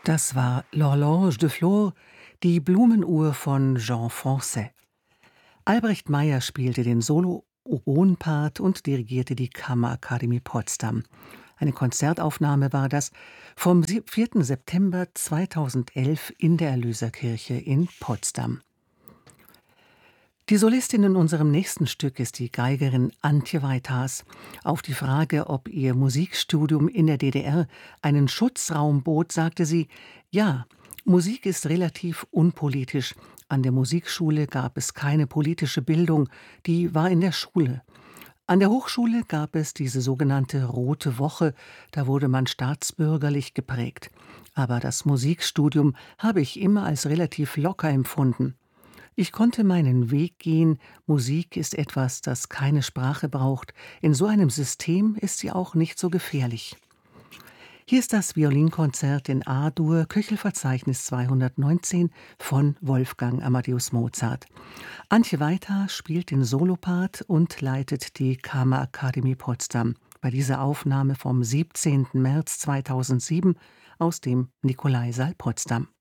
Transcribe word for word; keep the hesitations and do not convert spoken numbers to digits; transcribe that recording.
Das war L'Horloge de Flore, die Blumenuhr von Jean Francais. Albrecht Meyer spielte den Solo-Oboen-Part und dirigierte die Kammerakademie Potsdam. Eine Konzertaufnahme war das vom vierten September zweitausendelf in der Erlöserkirche in Potsdam. Die Solistin in unserem nächsten Stück ist die Geigerin Antje Weithaas. Auf die Frage, ob ihr Musikstudium in der D D R einen Schutzraum bot, sagte sie: Ja, Musik ist relativ unpolitisch. An der Musikschule gab es keine politische Bildung, die war in der Schule. An der Hochschule gab es diese sogenannte Rote Woche, da wurde man staatsbürgerlich geprägt. Aber das Musikstudium habe ich immer als relativ locker empfunden. Ich konnte meinen Weg gehen, Musik ist etwas, das keine Sprache braucht. In so einem System ist sie auch nicht so gefährlich. Hier ist das Violinkonzert in A-Dur, Köchelverzeichnis zweihundertneunzehn von Wolfgang Amadeus Mozart. Antje Weithaas spielt den Solopart und leitet die Kammerakademie Potsdam bei dieser Aufnahme vom siebzehnten März zweitausendsieben aus dem Nikolaisaal Potsdam.